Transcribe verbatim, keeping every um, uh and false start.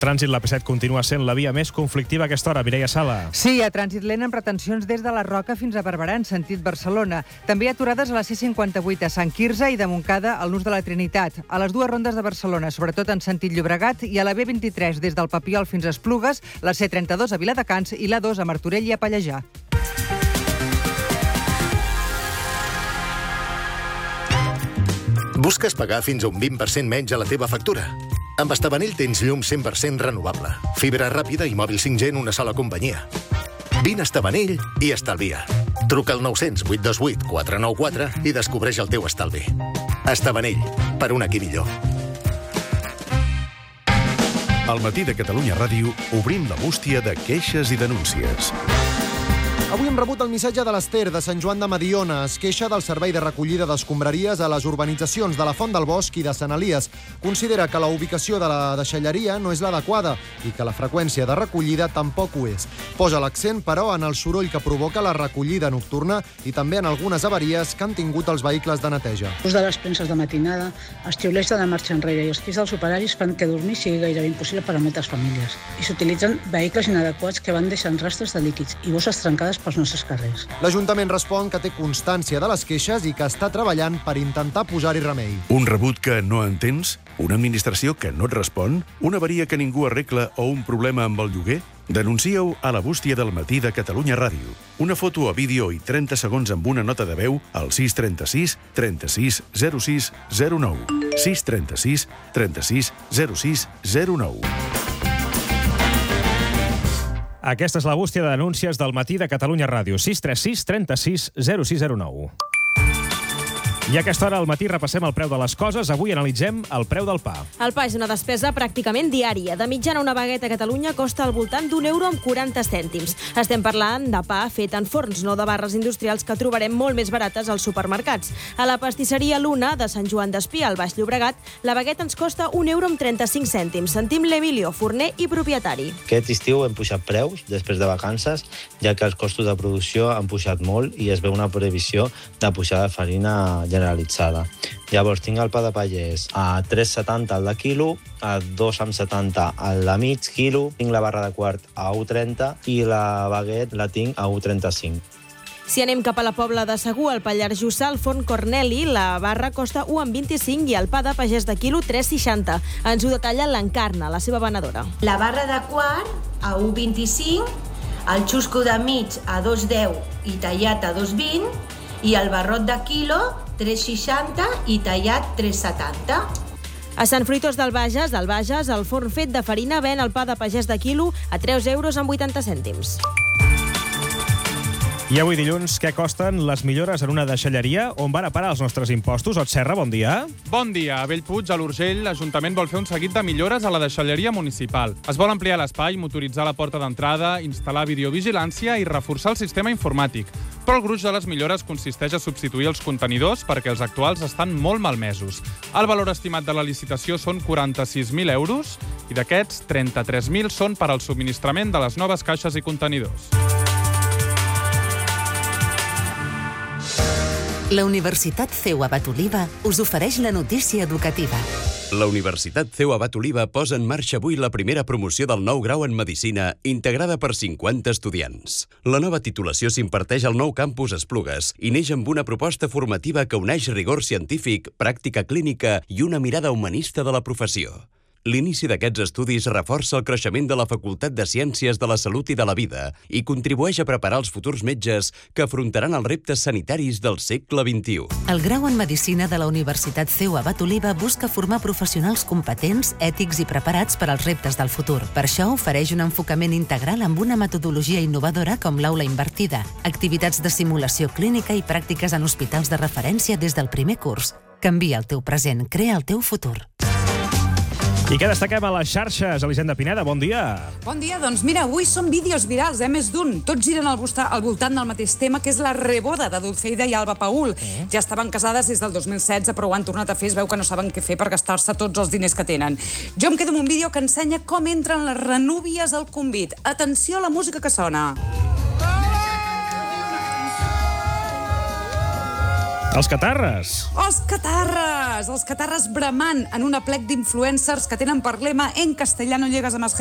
Trànsit, la P set continua sent la via més conflictiva a aquesta hora. Mireia Sala. Sí, a trànsit lent amb retencions des de la Roca fins a Barberà en sentit Barcelona. També aturades a la C cinquanta-vuit a Sant Quirze i de Montcada al Nus de la Trinitat. A les dues rondes de Barcelona, sobretot en sentit Llobregat, i a la B vint-i-tres des del Papiol fins a Esplugues, la C trenta-dos a Viladecans i la dos a Martorell i a Pallejà. Busques pagar fins a un vint per cent menys a la teva factura? Amb Estabanell tens llum cent per cent renovable, fibra ràpida i mòbil cinc G en una sola companyia. Vine a Estabanell i estalvia. Truca al nou zero zero, vuit dos vuit, quatre nou quatre i descobreix el teu estalvi. Estabanell, per un aquí millor. Al matí de Catalunya Ràdio obrim la bústia de queixes i denúncies. Avui hem rebut el missatge de l'Ester, de Sant Joan de Mediona. Es queixa del servei de recollida d'escombraries a les urbanitzacions de la Font del Bosc i de Sant Elies. Considera que la ubicació de la deixalleria no és l'adequada i que la freqüència de recollida tampoc ho és. Posa l'accent, però, en el soroll que provoca la recollida nocturna i també en algunes avaries que han tingut els vehicles de neteja. L'ús de les premses de matinada, els xiulets de marxa enrere i els crits dels operaris fan que dormir sigui gairebé impossible per a moltes famílies. I s'utilitzen vehicles inadequats que van deixant rastres de líquids i bosses trencades pels nostres carrers. L'Ajuntament respon que té constància de les queixes i que està treballant per intentar posar-hi remei. Un rebut que no entens? Una administració que no et respon? Una avaria que ningú arregla o un problema amb el lloguer? Denuncia-ho a la bústia del matí de Catalunya Ràdio. Una foto o vídeo i trenta segons amb una nota de veu al sis trenta-sis trenta-sis zero sis zero nou. sis trenta-sis trenta-sis zero sis zero nou. Aquesta és la bústia de denúncies del matí de Catalunya Ràdio. sis tres sis trenta-sis zero sis zero nou. I a aquesta hora al matí repassem el preu de les coses. Avui analitzem el preu del pa. El pa és una despesa pràcticament diària. De mitjana, una bagueta a Catalunya costa al voltant d'un euro amb quaranta cèntims. Estem parlant de pa fet en forns, no de barres industrials que trobarem molt més barates als supermercats. A la pastisseria Luna de Sant Joan d'Espí, al Baix Llobregat, la bagueta ens costa un euro amb trenta-cinc cèntims. Sentim l'Emilio, forner i propietari. Aquest estiu hem pujat preus després de vacances, ja que els costos de producció han pujat molt i es veu una previsió de pujada de farina generalitzada. Llavors, tinc el pa de pagès a tres setanta al de quilo, a dos setanta al de mig quilo, tinc la barra de quart a un trenta i la baguette la tinc a un trenta-cinc. Si anem cap a la Pobla de Segur, al Pallars Jussà, al forn Corneli, la barra costa un coma vint-i-cinc i el pa de pagès de quilo tres seixanta. Ens ho detalla l'Encarna, la seva venedora. La barra de quart a un vint-i-cinc, el xusco de mig a dos deu i tallat a dos vint i el barrot de quilo tres seixanta i tallat tres setanta. A Sant Fruitós del Bages, al Bages, el forn fet de farina ven el pa de pagès de quilo a tres euros amb vuitanta cèntims. I avui dilluns, què costen les millores en una deixalleria? On van a parar els nostres impostos? Ot Serra, bon dia. Bon dia. A Bellpuig, a l'Urgell, l'Ajuntament vol fer un seguit de millores a la deixalleria municipal. Es vol ampliar l'espai, motoritzar la porta d'entrada, instal·lar videovigilància i reforçar el sistema informàtic. Però el gruix de les millores consisteix a substituir els contenidors perquè els actuals estan molt malmesos. El valor estimat de la licitació són quaranta-sis mil euros i d'aquests, trenta-tres mil són per al subministrament de les noves caixes i contenidors. La Universitat C E U Abat Oliva us ofereix la notícia educativa. La Universitat C E U Abat Oliva posa en marxa avui la primera promoció del nou grau en Medicina, integrada per cinquanta estudiants. La nova titulació s'imparteix al nou campus Esplugues i neix amb una proposta formativa que uneix rigor científic, pràctica clínica i una mirada humanista de la professió. L'inici d'aquests estudis reforça el creixement de la Facultat de Ciències de la Salut i de la Vida i contribueix a preparar els futurs metges que afrontaran els reptes sanitaris del segle vint-i-u. El grau en Medicina de la Universitat C E U Abat Oliva busca formar professionals competents, ètics i preparats per als reptes del futur. Per això ofereix un enfocament integral amb una metodologia innovadora com l'aula invertida, activitats de simulació clínica i pràctiques en hospitals de referència des del primer curs. Canvia el teu present, crea el teu futur. I què destaquem a les xarxes? Elisenda Pineda, bon dia. Bon dia, doncs mira, avui són vídeos virals, eh? Més d'un. Tots giren al, al voltant del mateix tema, que és la reboda de Dulceida i Alba Paul. Eh? Ja estaven casades des del dos mil setze, però ho han tornat a fer. Es veu que no saben què fer per gastar-se tots els diners que tenen. Jo em quedo amb un vídeo que ensenya com entren les renúvies al convit. Atenció a la música que sona. Els catarres. Els catarres! Els catarres bramant en un aplec d'influencers que tenen per lema en castellano llegas a más